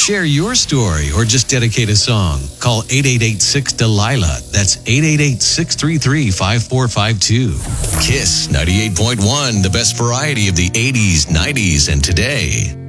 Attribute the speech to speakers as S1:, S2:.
S1: Share your story or just dedicate a song. Call 888-6-DELILA. That's 888-633-5452. Kiss 98.1, the best variety of the 80s, 90s, and today.